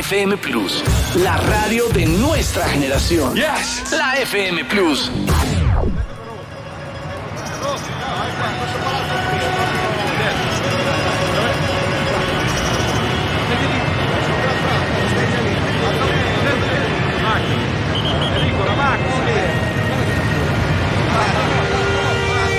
FM Plus, la radio de nuestra generación. Yes. La FM Plus.